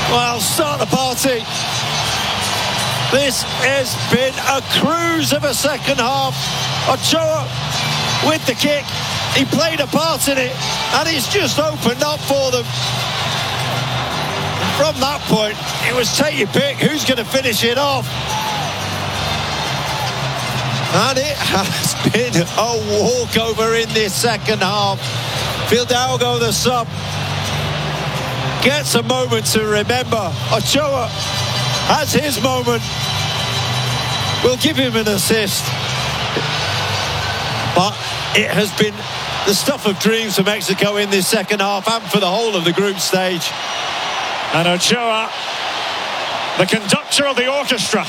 Well, start the party. This has been a cruise of a second half. Ochoa with the kick. He played a part in it, and it's just opened up for them. From that point, it was take your pick. Who's going to finish it off? And it has been a walkover in this second half. Fidalgo, the sub, gets a moment to remember. Ochoa has his moment. We'll give him an assist. But it has been the stuff of dreams for Mexico in this second half and for the whole of the group stage. And Ochoa, the conductor of the orchestra.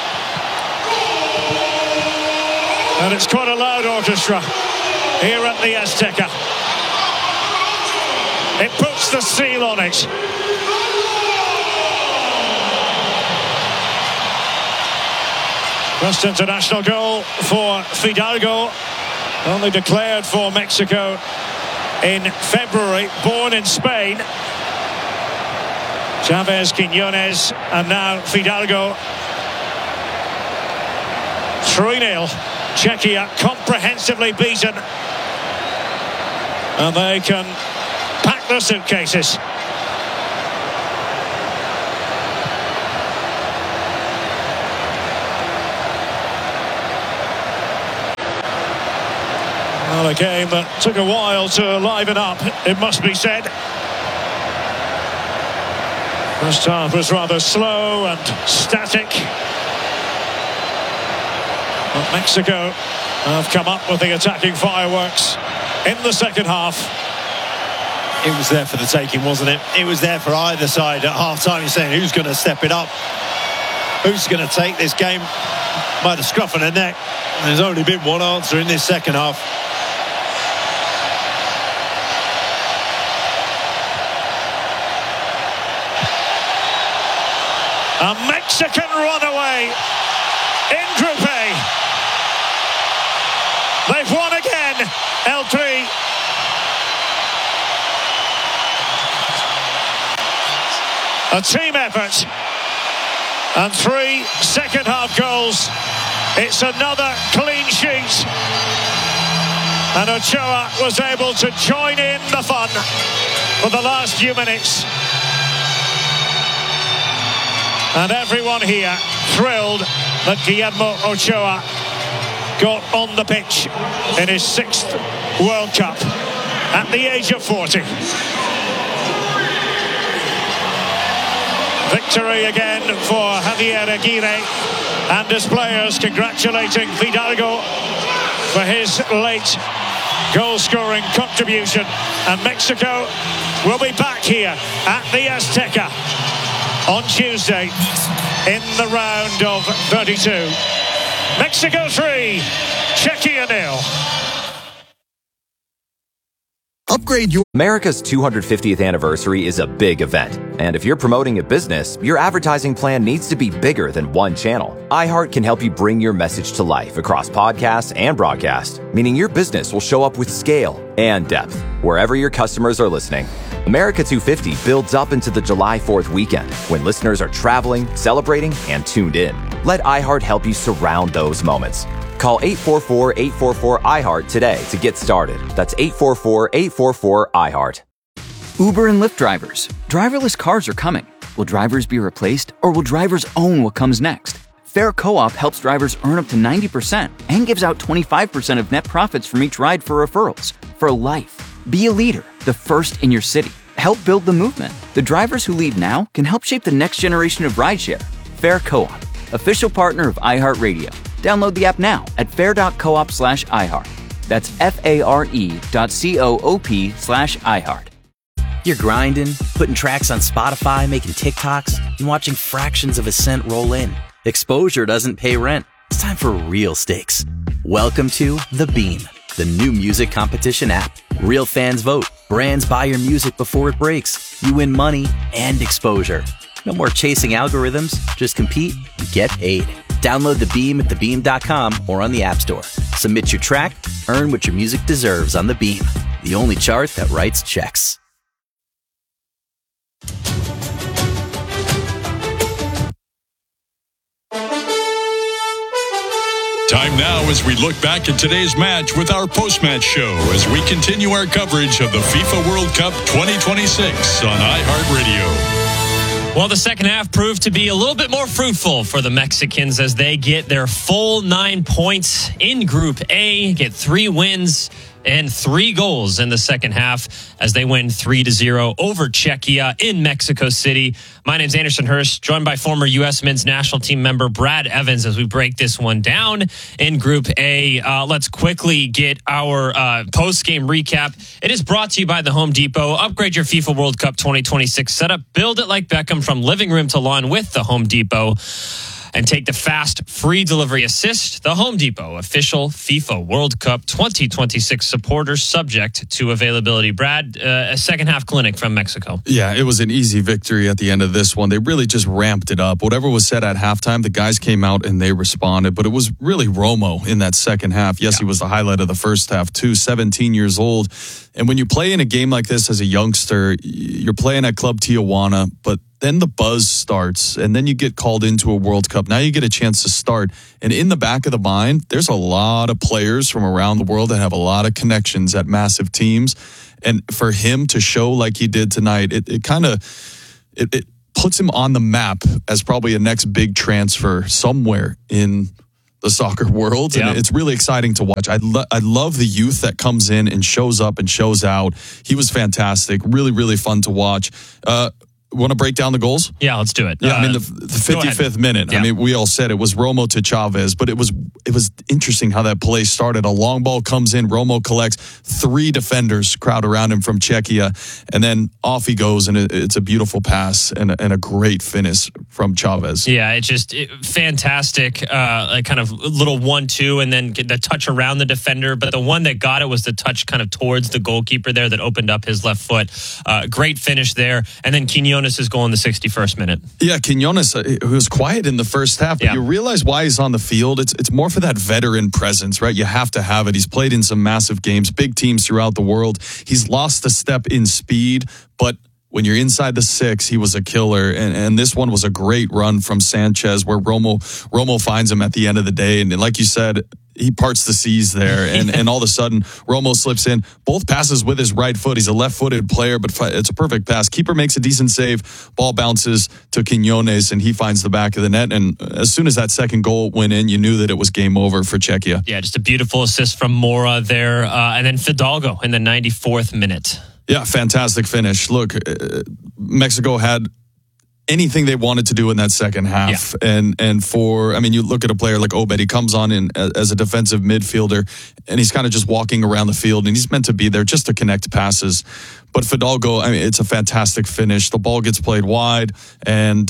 And it's quite a loud orchestra here at the Azteca. It puts the seal on it. First international goal for Fidalgo, only declared for Mexico in February, born in Spain. Chavez, Quiñones, and now Fidalgo. 3-0. Czechia comprehensively beaten. And they can pack their suitcases. Well, a game that took a while to liven up, it must be said. First half was rather slow and static. But Mexico have come up with the attacking fireworks in the second half. It was there for the taking, wasn't it? It was there for either side at half-time. You're saying, who's going to step it up? Who's going to take this game by the scruff of the neck? And there's only been one answer in this second half. A Mexican runaway in Group A. They've won again, El Tri. A team effort and 3 second-half goals. It's another clean sheet. And Ochoa was able to join in the fun for the last few minutes. And everyone here thrilled that Guillermo Ochoa got on the pitch in his 6th World Cup at the age of 40. Victory again for Javier Aguirre and his players, congratulating Fidalgo for his late goal-scoring contribution. And Mexico will be back here at the Azteca on Tuesday in the round of 32. Mexico 3, Czechia 0. Upgrade your... America's 250th anniversary is a big event. And if you're promoting a business, your advertising plan needs to be bigger than one channel. iHeart can help you bring your message to life across podcasts and broadcast, meaning your business will show up with scale and depth wherever your customers are listening. America 250 builds up into the July 4th weekend when listeners are traveling, celebrating, and tuned in. Let iHeart help you surround those moments. Call 844-844-iHeart today to get started. That's 844-844-iHeart. Uber and Lyft drivers. Driverless cars are coming. Will drivers be replaced, or will drivers own what comes next? Fair Co-op helps drivers earn up to 90% and gives out 25% of net profits from each ride for referrals. For life. Be a leader, the first in your city. Help build the movement. The drivers who lead now can help shape the next generation of rideshare. Fair Co-op, official partner of iHeartRadio. Download the app now at fair.coop/iHeart. That's FARE.coop/iHeart. You're grinding, putting tracks on Spotify, making TikToks, and watching fractions of a cent roll in. Exposure doesn't pay rent. It's time for real stakes. Welcome to The Beam, the new music competition app. Real fans vote. Brands buy your music before it breaks. You win money and exposure. No more chasing algorithms. Just compete and get paid. Download The Beam at thebeam.com or on the App Store. Submit your track, earn what your music deserves on The Beam, the only chart that writes checks. Time now as we look back at today's match with our post-match show as we continue our coverage of the FIFA World Cup 2026 on iHeartRadio. Well, the second half proved to be a little bit more fruitful for the Mexicans as they get their full 9 points in Group A, get 3 wins and 3 goals in the second half as they win 3-0 over Czechia in Mexico City. My name's Anderson Hurst, joined by former U.S. men's national team member Brad Evans as we break this one down in Group A. Let's quickly get our post-game recap. It is brought to you by the Home Depot. Upgrade your FIFA World Cup 2026 setup. Build it like Beckham from living room to lawn with the Home Depot. And take the fast, free delivery assist. The Home Depot, official FIFA World Cup 2026 supporter, subject to availability. Brad, a second half clinic from Mexico. Yeah, it was an easy victory at the end of this one. They really just ramped it up. Whatever was said at halftime, the guys came out and they responded. But it was really Romo in that second half. Yes, He was the highlight of the first half, too. 17 years old. And when you play in a game like this as a youngster, you're playing at Club Tijuana, but then the buzz starts, and then you get called into a World Cup. Now you get a chance to start. And in the back of the mind, there's a lot of players from around the world that have a lot of connections at massive teams. And for him to show like he did tonight, it puts him on the map as probably a next big transfer somewhere in the soccer world. And it's really exciting to watch. I love the youth that comes in and shows up and shows out. He was fantastic. Really, really fun to watch. Want to break down the goals? Yeah, let's do it. Yeah, I mean, the 55th minute. Yeah. I mean, we all said it was Romo to Chavez, but it was interesting how that play started. A long ball comes in, Romo collects, 3 defenders crowd around him from Czechia, and then off he goes, and it's a beautiful pass and a great finish from Chavez. Yeah, it's just fantastic, kind of little 1-2, and then the touch around the defender, but the one that got it was the touch kind of towards the goalkeeper there that opened up his left foot. Great finish there, and then Quinones is goal in the 61st minute. Yeah, Quinones, who was quiet in the first half, but you realize why he's on the field. It's more for that veteran presence, right? You have to have it. He's played in some massive games, big teams throughout the world. He's lost a step in speed, but when you're inside the 6, he was a killer. And this one was a great run from Sanchez where Romo finds him at the end of the day. And like you said, he parts the seas there. And all of a sudden, Romo slips in. Both passes with his right foot. He's a left-footed player, but it's a perfect pass. Keeper makes a decent save. Ball bounces to Quinones, and he finds the back of the net. And as soon as that second goal went in, you knew that it was game over for Czechia. Yeah, just a beautiful assist from Mora there. And then Fidalgo in the 94th minute. Yeah, fantastic finish. Look, Mexico had anything they wanted to do in that second half. Yeah. And you look at a player like Obed, he comes on in as a defensive midfielder, and he's kind of just walking around the field, and he's meant to be there just to connect passes. But Fidalgo, it's a fantastic finish. The ball gets played wide, and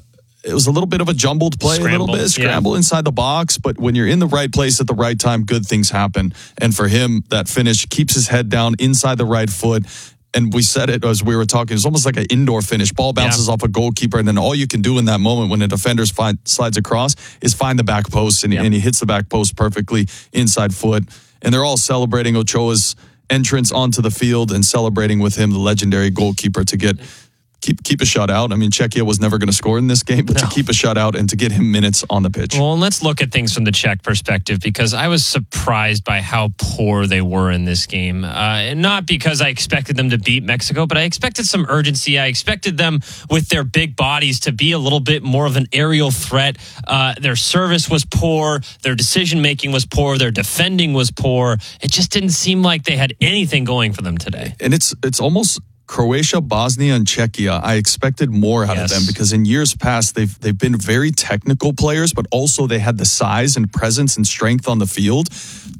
it was a little bit of a jumbled play, scramble inside the box. But when you're in the right place at the right time, good things happen. And for him, that finish keeps his head down inside the right foot. And we said it as we were talking, it's almost like an indoor finish. Ball bounces off a goalkeeper, and then all you can do in that moment when a defender slides across is find the back post, and he hits the back post perfectly inside foot. And they're all celebrating Ochoa's entrance onto the field and celebrating with him, the legendary goalkeeper, to get keep a shutout. I mean, Czechia was never going to score in this game, but to keep a shutout and to get him minutes on the pitch. Well, and let's look at things from the Czech perspective, because I was surprised by how poor they were in this game. Not because I expected them to beat Mexico, but I expected some urgency. I expected them with their big bodies to be a little bit more of an aerial threat. Their service was poor. Their decision-making was poor. Their defending was poor. It just didn't seem like they had anything going for them today. And it's almost Croatia, Bosnia, and Czechia. I expected more out of them because in years past they've been very technical players, but also they had the size and presence and strength on the field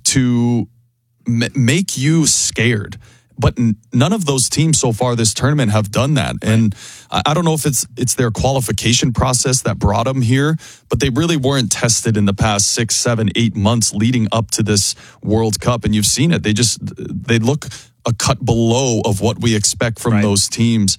to make you scared. But none of those teams so far this tournament have done that. And I don't know if it's their qualification process that brought them here, but they really weren't tested in the past 6, 7, 8 months leading up to this World Cup. And you've seen it. They look a cut below of what we expect from those teams.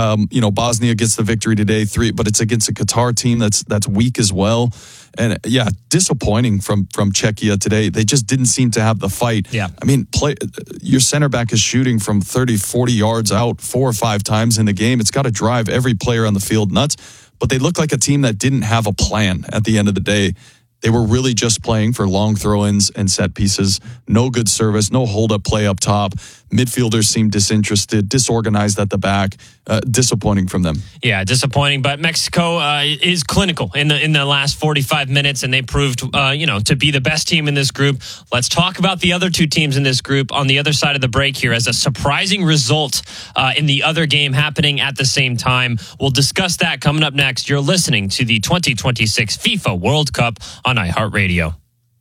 Bosnia gets the victory today, 3, but it's against a Qatar team that's weak as well. And disappointing from Czechia today. They just didn't seem to have the fight. Yeah. I mean, your center back is shooting from 30, 40 yards out 4 or 5 times in the game. It's got to drive every player on the field nuts. But they look like a team that didn't have a plan at the end of the day. They were really just playing for long throw-ins and set pieces. No good service, no hold-up play up top. Midfielders seemed disinterested, disorganized at the back. Disappointing from them. Yeah, disappointing. But Mexico is clinical in the last 45 minutes, and they proved, to be the best team in this group. Let's talk about the other two teams in this group on the other side of the break here as a surprising result in the other game happening at the same time. We'll discuss that coming up next. You're listening to the 2026 FIFA World Cup on iHeartRadio.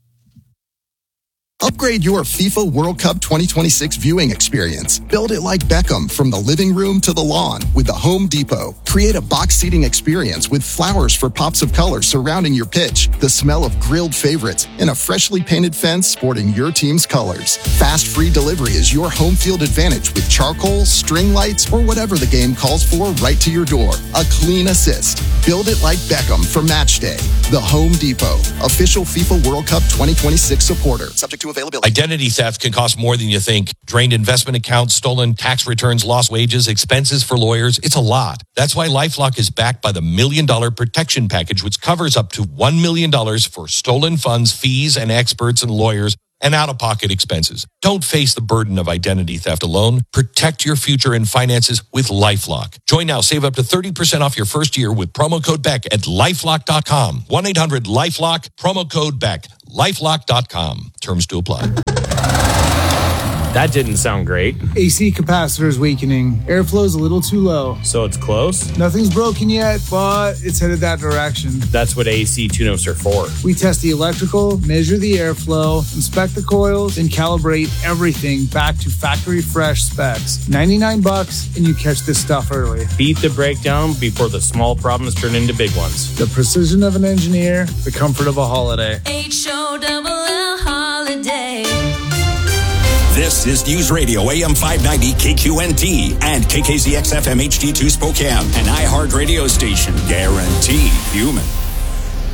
Upgrade your FIFA World Cup 2026 viewing experience. Build it like Beckham from the living room to the lawn with the Home Depot. Create a box seating experience with flowers for pops of color surrounding your pitch, the smell of grilled favorites, and a freshly painted fence sporting your team's colors. Fast free delivery is your home field advantage with charcoal, string lights, or whatever the game calls for right to your door. A clean assist. Build it like Beckham for match day. The Home Depot, official FIFA World Cup 2026 supporter. Subject to availability. Identity theft can cost more than you think. Drained investment accounts, stolen tax returns, lost wages, expenses for lawyers. It's a lot. That's why LifeLock is backed by the $1 Million Protection Package, which covers up to $1 million for stolen funds, fees, and experts and lawyers, and out-of-pocket expenses. Don't face the burden of identity theft alone. Protect your future and finances with LifeLock. Join now. Save up to 30% off your first year with promo code BECK at LifeLock.com. 1-800-LifeLock, promo code BECK. LifeLock.com. Terms to apply. That didn't sound great. AC capacitor is weakening. Airflow's a little too low. So it's close? Nothing's broken yet, but it's headed that direction. That's what AC tune-ups are for. We test the electrical, measure the airflow, inspect the coils, and calibrate everything back to factory fresh specs. $99 and you catch this stuff early. Beat the breakdown before the small problems turn into big ones. The precision of an engineer, the comfort of a holiday. H-O-double-L holiday. This is News Radio AM 590 KQNT and KKZX FM HD2 Spokane, an iHeart radio station. Guaranteed human.